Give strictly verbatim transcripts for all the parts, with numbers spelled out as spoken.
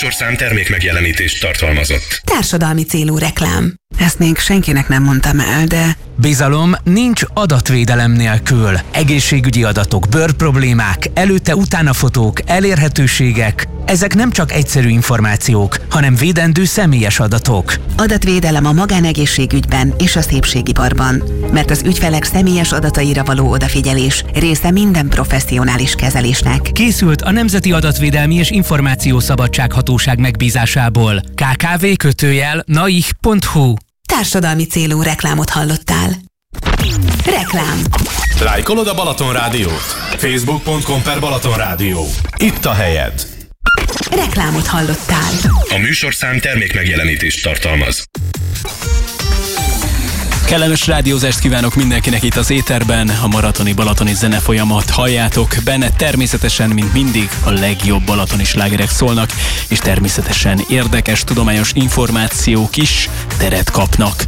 műsorszám termékmegjelenítést tartalmazott. Társadalmi célú reklám. Ezt még senkinek nem mondtam el, de... Bizalom nincs adatvédelem nélkül. Egészségügyi adatok, bőrproblémák, előtte-utána fotók, elérhetőségek. Ezek nem csak egyszerű információk, hanem védendő személyes adatok. Adatvédelem a magánegészségügyben és a szépségiparban. Mert az ügyfelek személyes adataira való odafigyelés része minden professzionális kezelésnek. Készült a Nemzeti Adatvédelmi és Információszabadsághatóság megbízásából. ká ká vé kötőjel naih pont hu. Társadalmi célú reklámot hallottál. Reklám. Lájkolod a Balaton Rádiót? facebook pont com per Balaton Rádió. Itt a helyed. Reklámot hallottál. A műsorszám termékmegjelenítést tartalmaz. Kellemes rádiózást kívánok mindenkinek itt az éterben, a maratoni balatoni zenefolyamat halljátok, benne természetesen, mint mindig, a legjobb balatoni slágerek szólnak, és természetesen érdekes, tudományos információk is teret kapnak.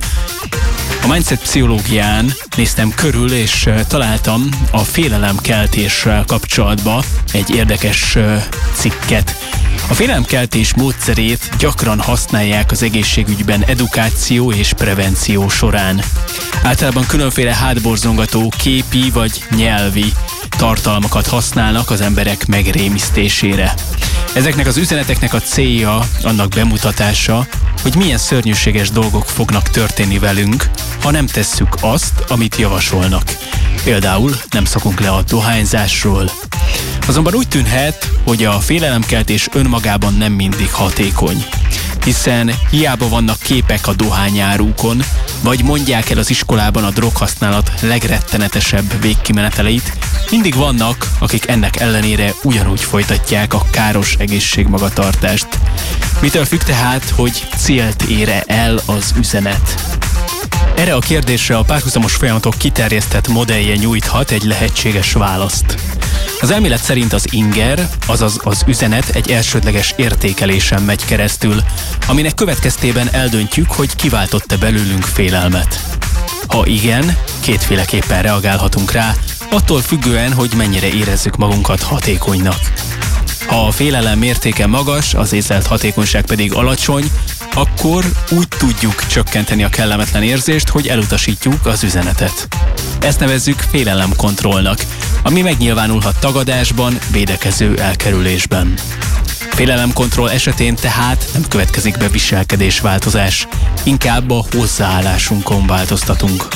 A mindset pszichológián néztem körül, és találtam a félelemkeltéssel kapcsolatban egy érdekes cikket. A félelemkeltés módszerét gyakran használják az egészségügyben edukáció és prevenció során. Általában különféle hátborzongató képi vagy nyelvi tartalmakat használnak az emberek megrémisztésére. Ezeknek az üzeneteknek a célja, annak bemutatása, hogy milyen szörnyűséges dolgok fognak történni velünk, ha nem tesszük azt, amit javasolnak. Például nem szokunk le a dohányzásról. Azonban úgy tűnhet, hogy a félelemkeltés önmagában nem mindig hatékony. Hiszen hiába vannak képek a dohányárukon, vagy mondják el az iskolában a droghasználat legrettenetesebb végkimeneteleit, mindig vannak, akik ennek ellenére ugyanúgy folytatják a káros egészségmagatartást. Mitől függ tehát, hogy célt ér-e el az üzenet? Erre a kérdésre a párhuzamos folyamatok kiterjesztett modellje nyújthat egy lehetséges választ. Az elmélet szerint az inger, azaz az üzenet egy elsődleges értékelésen megy keresztül, aminek következtében eldöntjük, hogy kiváltott-e belőlünk félelmet. Ha igen, kétféleképpen reagálhatunk rá, attól függően, hogy mennyire érezzük magunkat hatékonynak. Ha a félelem mértéke magas, az észlelt hatékonyság pedig alacsony, akkor úgy tudjuk csökkenteni a kellemetlen érzést, hogy elutasítjuk az üzenetet. Ezt nevezzük félelemkontrollnak, ami megnyilvánulhat tagadásban, védekező elkerülésben. Félelemkontroll esetén tehát nem következik be viselkedésváltozás, inkább a hozzáállásunkon változtatunk.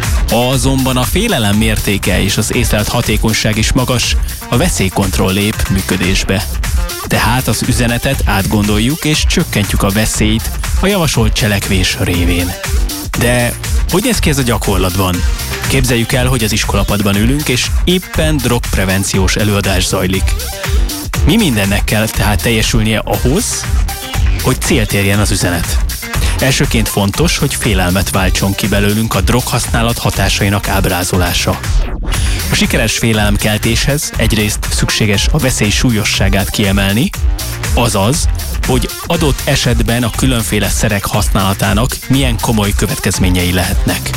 Ha azonban a félelem mértéke és az észlelt hatékonyság is magas, a veszélykontroll lép működésbe. Tehát az üzenetet átgondoljuk és csökkentjük a veszélyt a javasolt cselekvés révén. De hogy néz ki ez a gyakorlatban? Képzeljük el, hogy az iskolapadban ülünk, és éppen drogprevenciós előadás zajlik. Mi mindennek kell tehát teljesülnie ahhoz, hogy célt érjen az üzenet? Elsőként fontos, hogy félelmet váltson ki belőlünk a droghasználat hatásainak ábrázolása. A sikeres félelemkeltéshez egyrészt szükséges a veszély súlyosságát kiemelni, azaz, hogy adott esetben a különféle szerek használatának milyen komoly következményei lehetnek.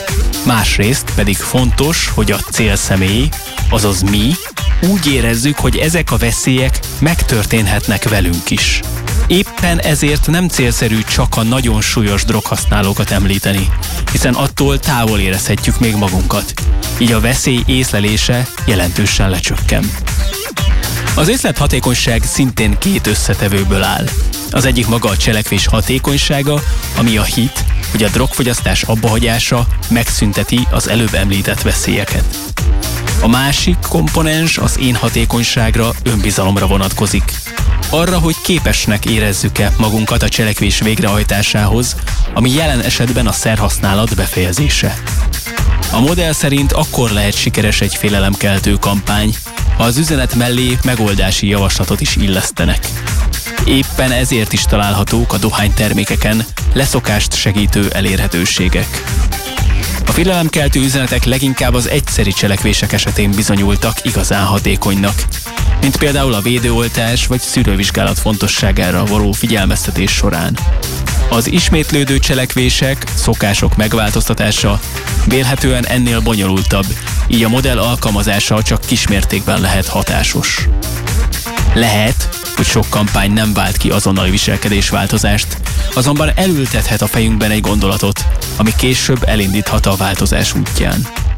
Másrészt pedig fontos, hogy a célszemély, azaz mi, úgy érezzük, hogy ezek a veszélyek megtörténhetnek velünk is. Éppen ezért nem célszerű csak a nagyon súlyos droghasználókat említeni, hiszen attól távol érezhetjük még magunkat. Így a veszély észlelése jelentősen lecsökken. Az észlelt hatékonyság szintén két összetevőből áll. Az egyik maga a cselekvés hatékonysága, ami a hit, hogy a drogfogyasztás abbahagyása megszünteti az előbb említett veszélyeket. A másik komponens az én hatékonyságra, önbizalomra vonatkozik. Arra, hogy képesnek érezzük-e magunkat a cselekvés végrehajtásához, ami jelen esetben a szerhasználat befejezése. A modell szerint akkor lehet sikeres egy félelemkeltő kampány, ha az üzenet mellé megoldási javaslatot is illesztenek. Éppen ezért is találhatók a dohánytermékeken leszokást segítő elérhetőségek. A félelemkeltő üzenetek leginkább az egyszeri cselekvések esetén bizonyultak igazán hatékonynak, mint például a védőoltás vagy szűrővizsgálat fontosságára való figyelmeztetés során. Az ismétlődő cselekvések, szokások megváltoztatása vélhetően ennél bonyolultabb, így a modell alkalmazása csak kismértékben lehet hatásos. Lehet, hogy sok kampány nem vált ki azonnali viselkedésváltozást, azonban elültethet a fejünkben egy gondolatot, ami később elindíthat a változás útján.